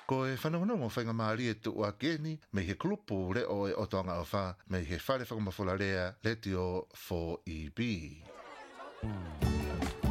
Ko e whanongonongo whainga maari e tu ua geni me he kulupu le o e otonga o wha me he whare whakamawhula lea le tio 4EB.